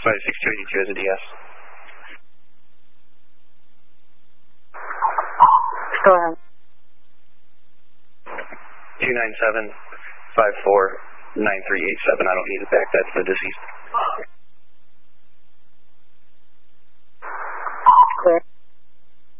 56282 as a DS. Go ahead. 297-54-9387. I don't need it back. That's the deceased.